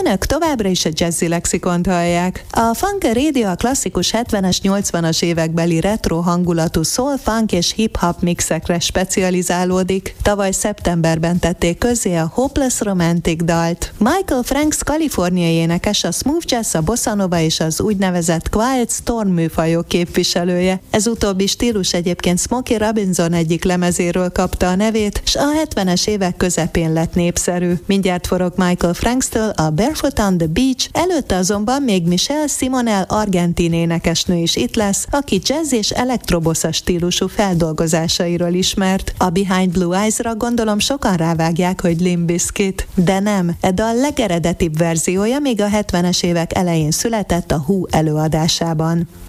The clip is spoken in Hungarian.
Önök továbbra is a Jazzy Lexikont hallják. A Funk Radio a klasszikus 70-es, 80-as évekbeli retro hangulatú soul, funk és hip-hop mixekre specializálódik. Tavaly szeptemberben tették közzé a Hopeless Romantic dalt. Michael Franks kaliforniai énekes, a smooth jazz, a bossa nova és az úgynevezett quiet storm műfajok képviselője. Ez utóbbi stílus egyébként Smokey Robinson egyik lemezéről kapta a nevét, s a 70-es évek közepén lett népszerű. Mindjárt forog Michael Frankstől a Barefoot on the Beach, előtte azonban még Michelle Simonel argentin énekesnő is itt lesz, aki jazz és elektrobossa stílusú feldolgozásairól ismert. A Behind Blue Eyes-ra gondolom sokan rávágják, hogy Limp Bizkit, de nem. E dal legeredetibb verziója még a 70-es évek elején született a Who előadásában.